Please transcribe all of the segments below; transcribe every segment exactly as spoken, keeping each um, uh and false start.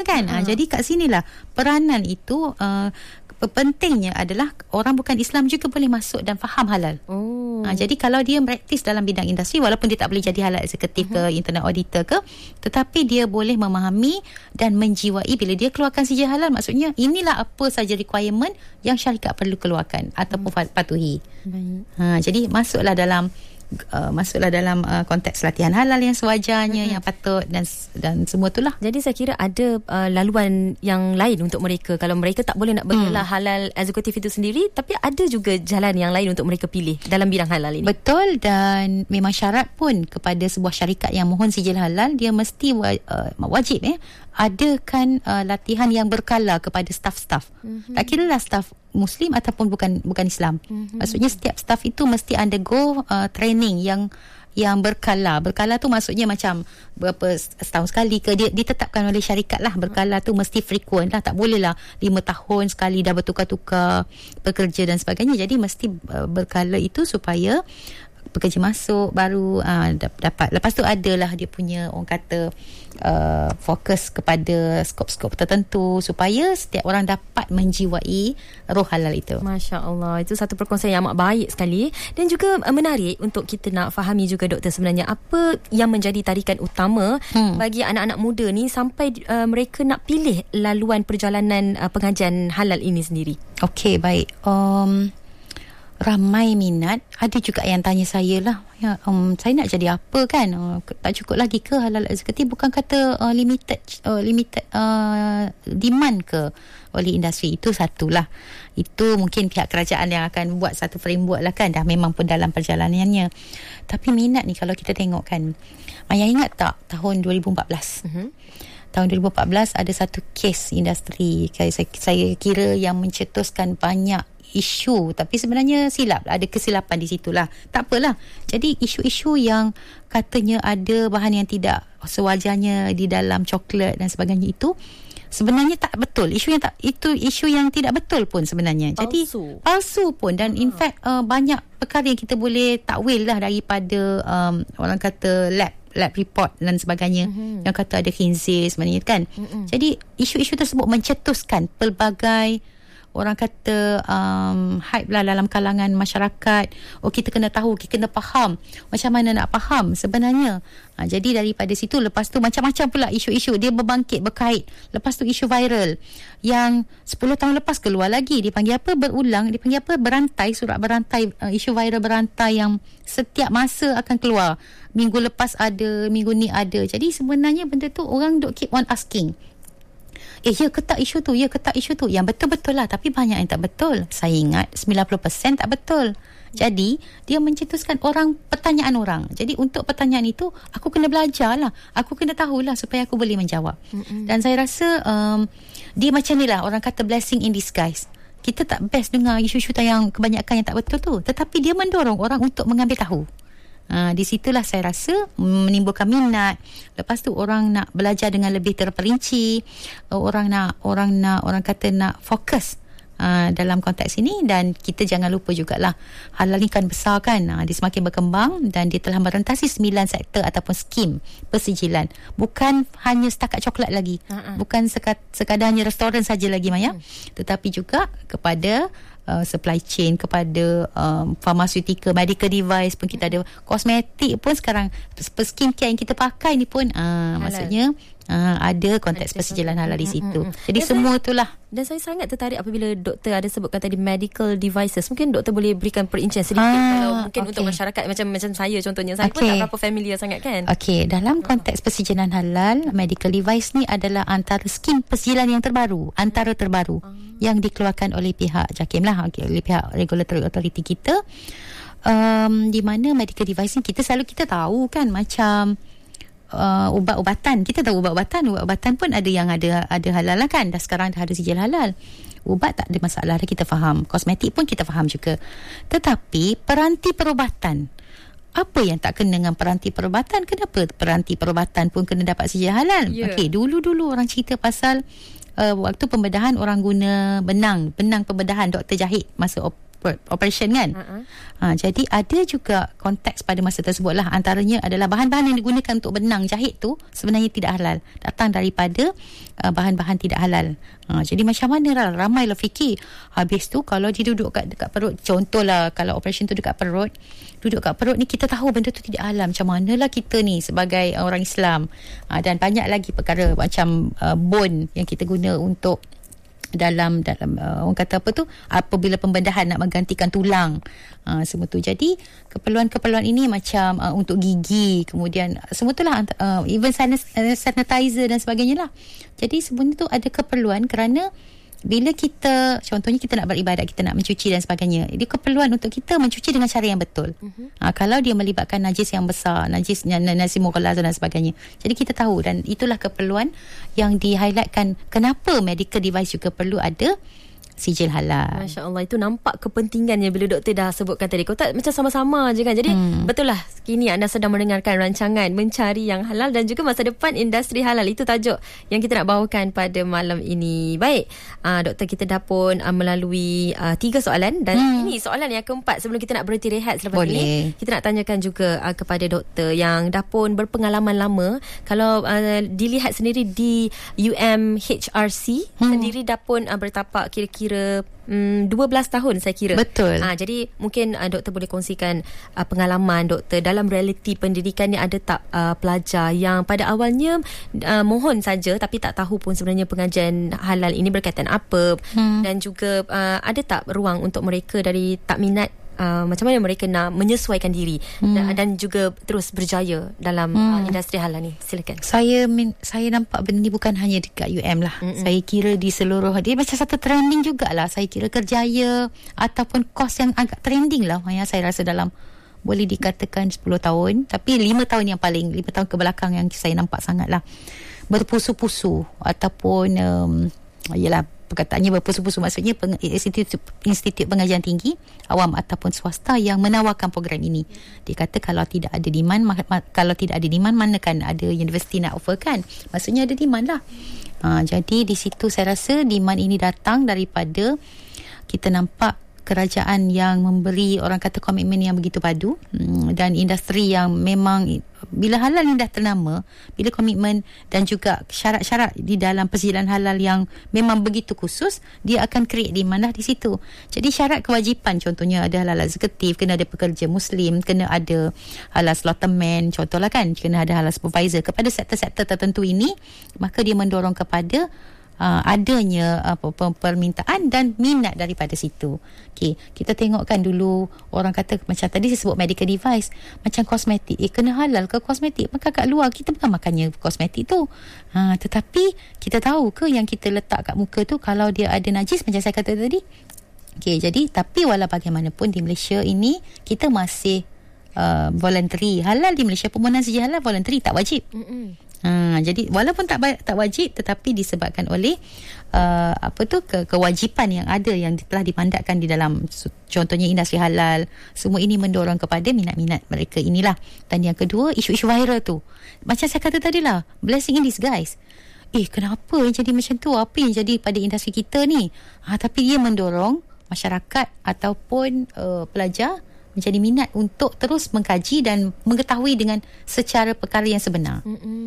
kan. Uh-huh. Ha, jadi kat sinilah peranan itu uh, pentingnya adalah orang bukan Islam juga boleh masuk dan faham halal. Oh. Ha, jadi kalau dia praktis dalam bidang industri, walaupun dia tak boleh jadi halal eksekutif uh-huh. ke internal auditor ke, tetapi dia boleh memahami dan menjiwai bila dia keluarkan sijil halal, maksudnya inilah apa saja requirement yang syarikat perlu keluarkan ataupun uh-huh. patuhi. Baik. Ha, jadi masuklah dalam Uh, masuklah dalam uh, konteks latihan halal yang sewajarnya, mm-hmm. yang patut dan dan semua itulah. Jadi saya kira ada uh, laluan yang lain untuk mereka. Kalau mereka tak boleh nak bergelar mm. halal eksekutif itu sendiri, tapi ada juga jalan yang lain untuk mereka pilih dalam bidang halal ini. Betul, dan memang syarat pun kepada sebuah syarikat yang mohon sijil halal, dia mesti uh, wajib eh adakan uh, latihan yang berkala kepada staf-staf. Mm-hmm. Tak kira lah staf Muslim ataupun bukan bukan Islam. Mm-hmm. Maksudnya setiap staf itu mesti undergo uh, training yang yang berkala. Berkala tu maksudnya macam berapa setahun sekali ke, dia ditetapkan oleh syarikat lah. Berkala tu mesti frequent lah, tak boleh lah lima tahun sekali dah bertukar-tukar pekerja dan sebagainya. Jadi mesti uh, berkala itu supaya pekerja masuk baru uh, dapat. Lepas tu adalah dia punya orang kata uh, fokus kepada skop-skop tertentu supaya setiap orang dapat menjiwai roh halal itu. Masya Allah, itu satu perkongsian yang amat baik sekali dan juga uh, menarik untuk kita nak fahami juga, doktor, sebenarnya apa yang menjadi tarikan utama hmm. bagi anak-anak muda ni sampai uh, mereka nak pilih laluan perjalanan uh, pengajian halal ini sendiri. Okey, baik. Um, ramai minat. Ada juga yang tanya saya lah, ya, um, saya nak jadi apa kan, uh, tak cukup lagi ke halal eksekutif? Bukan kata uh, limited uh, limited uh, demand ke oleh industri. Itu satulah, itu mungkin pihak kerajaan yang akan buat satu framework lah kan, dah memang pun dalam perjalanannya. Tapi minat ni kalau kita tengok kan, Maya ingat tak tahun dua ribu empat belas uh-huh. tahun dua ribu empat belas ada satu kes industri, saya, saya kira yang mencetuskan banyak isu, tapi sebenarnya silap, ada kesilapan di situlah. Tak apalah. Jadi isu-isu yang katanya ada bahan yang tidak sewajarnya di dalam coklat dan sebagainya itu sebenarnya tak betul. Isu yang tak itu isu yang tidak betul pun sebenarnya. Palsu. Jadi palsu pun, dan in fact uh, banyak perkara yang kita boleh takwil lah daripada um, orang kata lab lab report dan sebagainya, mm-hmm. yang kata ada khinzir sebenarnya kan. Mm-hmm. Jadi isu-isu tersebut mencetuskan pelbagai orang kata um, hype lah dalam kalangan masyarakat. Oh, kita kena tahu, kita kena faham. Macam mana nak faham sebenarnya. Ha, jadi daripada situ, lepas tu macam-macam pula isu-isu dia berbangkit, berkait. Lepas tu isu viral yang sepuluh tahun lepas keluar lagi. Dipanggil apa? Berulang. Dipanggil apa? Berantai. Surat berantai. Uh, isu viral berantai yang setiap masa akan keluar. Minggu lepas ada, minggu ni ada. Jadi sebenarnya benda tu orang duk keep on asking. Eh, ya ke tak isu tu? Ya ke tak isu tu? Yang betul-betul lah. Tapi banyak yang tak betul. Saya ingat sembilan puluh peratus tak betul. Jadi, dia mencetuskan orang, pertanyaan orang. Jadi, untuk pertanyaan itu, aku kena belajar lah. Aku kena tahulah supaya aku boleh menjawab. Mm-mm. Dan saya rasa, um, dia macam ni lah. Orang kata blessing in disguise. Kita tak best dengar isu-isu yang kebanyakan yang tak betul tu. Tetapi dia mendorong orang untuk mengambil tahu. Ha, di situlah saya rasa menimbulkan minat. Lepas tu orang nak belajar dengan lebih terperinci, orang nak orang nak orang kata nak fokus uh, dalam konteks ini. Dan kita jangan lupa jugalah, halal ni kan besar kan, uh, dia semakin berkembang dan dia telah merentasi sembilan sektor ataupun skim persijilan. Bukan hanya setakat coklat lagi, uh-uh. bukan sekad, sekadarnya restoran saja lagi Maya, uh. tetapi juga kepada Uh, supply chain, kepada um, pharmaceutical, medical device pun kita ada, kosmetik pun sekarang, skincare yang kita pakai ni pun uh, maksudnya uh, ada konteks persijilan halal di situ. Mm-hmm. Jadi dan semua saya, itulah. Dan saya sangat tertarik apabila doktor ada sebutkan tadi medical devices. Mungkin doktor boleh berikan perincian sedikit ah, kalau mungkin okay. untuk masyarakat macam macam saya contohnya. Saya okay. pun tak berapa familiar sangat kan. Okey, dalam konteks persijilan halal, medical device ni adalah antara skim persijilan yang terbaru, antara terbaru ah. yang dikeluarkan oleh pihak JAKIM lah, okay, oleh pihak regulatory authority kita. Um, di mana medical device ni kita selalu kita tahu kan, macam Uh, ubat-ubatan. Kita tahu ubat-ubatan, ubat-ubatan pun ada yang ada ada halal lah kan. Dah sekarang dah ada sijil halal. Ubat tak ada masalah, kita faham. Kosmetik pun kita faham juga. Tetapi peranti perubatan, apa yang tak kena dengan peranti perubatan? Kenapa peranti perubatan pun kena dapat sijil halal? Yeah. Okey, dulu-dulu orang cerita pasal uh, waktu pembedahan orang guna benang, benang pembedahan doktor jahit masa op- operation kan. Uh-huh. Ha, jadi ada juga konteks pada masa tersebut lah. Antaranya adalah bahan-bahan yang digunakan untuk benang jahit tu sebenarnya tidak halal, datang daripada uh, bahan-bahan tidak halal. Ha, jadi macam mana lah, ramai lah fikir. Habis tu kalau dia duduk kat, dekat perut, contohlah kalau operation tu dekat perut, duduk kat perut ni, kita tahu benda tu tidak halal. Macam manalah kita ni sebagai orang Islam. Ha, dan banyak lagi perkara macam uh, bone yang kita guna untuk dalam dalam uh, orang kata apa tu, apabila pembedahan nak menggantikan tulang, uh, semua tu. Jadi keperluan-keperluan ini macam uh, untuk gigi, kemudian semua tu lah, uh, even sanitizer dan sebagainya lah. Jadi sebenarnya tu ada keperluan kerana bila kita, contohnya kita nak beribadat, kita nak mencuci dan sebagainya, dia keperluan untuk kita mencuci dengan cara yang betul. Uh-huh. Ha, kalau dia melibatkan najis yang besar, najis najis mughalazah dan sebagainya, jadi kita tahu, dan itulah keperluan yang di-highlightkan kenapa medical device juga perlu ada sijil halal. Masya Allah, itu nampak kepentingannya bila doktor dah sebutkan tadi. Kau tak macam sama-sama je kan. Jadi hmm. betul lah, kini anda sedang mendengarkan rancangan Mencari Yang Halal dan juga Masa Depan Industri Halal. Itu tajuk yang kita nak bawakan pada malam ini. Baik, uh, doktor, kita dah pun uh, melalui uh, tiga soalan dan hmm. ini soalan yang keempat sebelum kita nak berhenti rehat selepas Boleh. ini. Kita nak tanyakan juga uh, kepada doktor yang dah pun berpengalaman lama. Kalau uh, dilihat sendiri di U M H R C hmm. sendiri dah pun uh, bertapak kira-kira Hmm, dua belas tahun saya kira. Betul. Ha, jadi mungkin uh, doktor boleh kongsikan uh, pengalaman doktor dalam realiti pendidikan ni. Ada tak uh, pelajar yang pada awalnya uh, mohon saja tapi tak tahu pun sebenarnya pengajian halal ini berkaitan apa, hmm. dan juga uh, ada tak ruang untuk mereka dari tak minat, Uh, macam mana mereka nak menyesuaikan diri hmm. dan, dan juga terus berjaya dalam hmm. uh, industri halal ni? Silakan. Saya min, saya nampak benda ni bukan hanya dekat U M lah. Mm-mm. Saya kira di seluruh, dia macam satu trending jugalah. Saya kira Kerjaya ataupun kos yang agak trending lah, yang saya rasa dalam boleh dikatakan sepuluh tahun, tapi lima tahun yang paling, lima tahun ke belakang yang saya nampak sangat lah berpusu-pusu ataupun um, yelah, perkataannya berpusu-pusu, maksudnya peng, institut, institut pengajian tinggi awam ataupun swasta yang menawarkan program ini. Dia kata kalau tidak ada demand, ma, ma, kalau tidak ada demand, mana kan ada universiti nak offer kan? Maksudnya ada demand lah. Ha, jadi di situ saya rasa demand ini datang daripada kita nampak kerajaan yang memberi, orang kata, komitmen yang begitu padu, dan industri yang memang bila halal ni dah ternama, bila komitmen dan juga syarat-syarat di dalam persijilan halal yang memang begitu khusus, dia akan create demand lah di situ. Jadi syarat kewajipan, contohnya ada halal eksekutif, kena ada pekerja muslim, kena ada halal slaughterman, contohlah kan, kena ada halal supervisor. Kepada sektor-sektor tertentu ini, maka dia mendorong kepada Uh, adanya uh, permintaan dan minat daripada situ. Okey, kita tengokkan dulu, orang kata macam tadi saya sebut medical device, macam kosmetik, eh kena halal ke kosmetik? Maka kat luar kita bukan makannya kosmetik tu. Ha, tetapi kita tahu ke yang kita letak kat muka tu kalau dia ada najis macam saya kata tadi? Okey, jadi tapi walau bagaimanapun di Malaysia ini kita masih uh, voluntary. Halal di Malaysia, permohonan sijil halal voluntary, tak wajib. Mm-mm. Ha, jadi walaupun tak tak wajib, tetapi disebabkan oleh uh, apa tu ke, kewajipan yang ada yang telah dimandatkan di dalam, contohnya industri halal, semua ini mendorong kepada minat-minat mereka inilah. Dan yang kedua, isu-isu viral tu, macam saya kata tadi lah, blessing in disguise. Eh, kenapa yang jadi macam tu? Apa yang jadi pada industri kita ni? Ha, tapi dia mendorong masyarakat ataupun uh, pelajar menjadi minat untuk terus mengkaji dan mengetahui dengan secara perkara yang sebenar.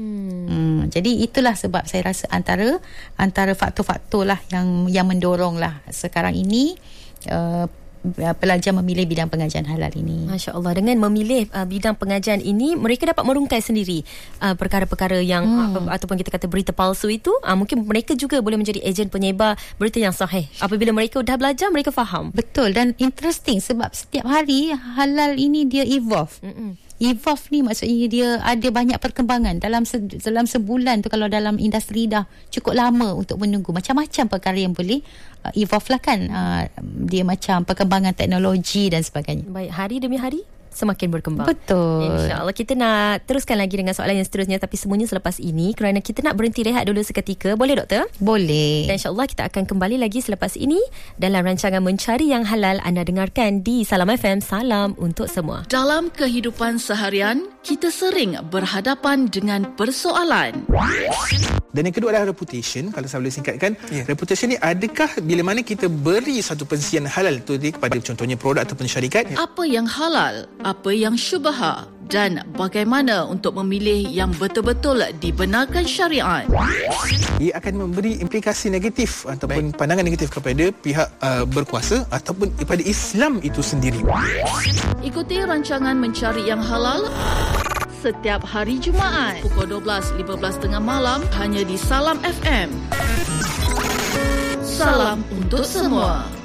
Hmm, jadi itulah sebab saya rasa antara antara faktor-faktor lah yang yang mendorong lah sekarang ini uh, pelajar memilih bidang pengajian halal ini. Masya Allah, dengan memilih uh, bidang pengajian ini, mereka dapat merungkai sendiri uh, perkara-perkara yang hmm. uh, ataupun kita kata berita palsu itu. Uh, mungkin mereka juga boleh menjadi ejen penyebar berita yang sahih. Apabila mereka dah belajar, mereka faham. Betul, dan interesting sebab setiap hari halal ini dia evolve. Mm-mm. Evolve ni maksudnya dia ada banyak perkembangan dalam se, dalam sebulan tu. Kalau dalam industri dah cukup lama untuk menunggu, macam-macam perkara yang boleh uh, evolve lah kan. Uh, dia macam perkembangan teknologi dan sebagainya. Baik, hari demi hari semakin berkembang. Betul. InsyaAllah kita nak teruskan lagi dengan soalan yang seterusnya, tapi semuanya selepas ini, kerana kita nak berhenti rehat dulu seketika. Boleh doktor? Boleh. Dan insyaAllah kita akan kembali lagi selepas ini dalam rancangan Mencari Yang Halal. Anda dengarkan di Salam F M. Salam untuk semua. Dalam kehidupan seharian, kita sering berhadapan dengan persoalan. Dan yang kedua adalah reputation. Kalau saya boleh singkatkan, yeah. reputation ni adakah bila mana kita beri satu pensian halal tu kepada contohnya produk ataupun syarikat. Yeah. Apa yang halal, apa yang syubha dan bagaimana untuk memilih yang betul-betul dibenarkan syariat. Ia akan memberi implikasi negatif ataupun Baik. pandangan negatif kepada pihak uh, berkuasa ataupun kepada Islam itu sendiri. Ikuti rancangan Mencari Yang Halal setiap hari Jumaat pukul dua belas lima belas tengah malam hanya di Salam F M. Salam untuk semua.